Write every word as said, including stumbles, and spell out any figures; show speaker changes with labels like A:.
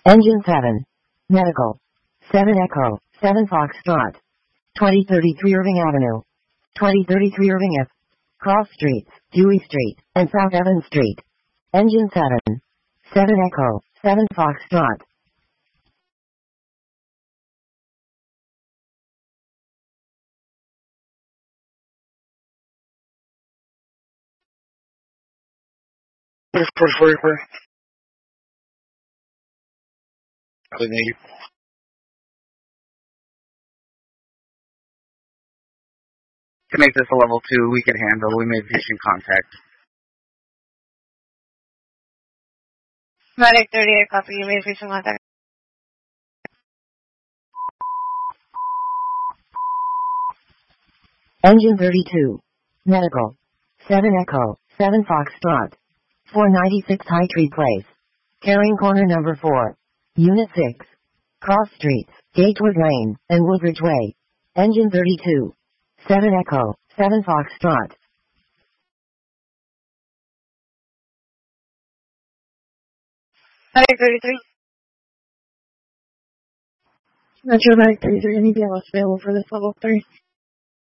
A: Engine seven. Medical. seven Echo, seven Foxtrot. twenty thirty-three Irving Avenue. twenty thirty-three Irving F. Cross Streets, Dewey Street, and South Evans Street. Engine seven. seven Echo, seven Foxtrot.
B: forty-four. Negative. To make this a level two, we could handle. We made patient contact.
C: Medic thirty-eight, copy. You made patient contact.
A: Engine thirty-two. Medical. seven Echo, seven Foxtrot. four ninety-six High Tree Place. Carrying corner number four. Unit six. Cross Streets, Gatewood Lane, and Woodridge Way. Engine thirty-two. seven Echo, seven Foxtrot.
C: Medic thirty-three. Metro Medic thirty-three, anything else available for this level three?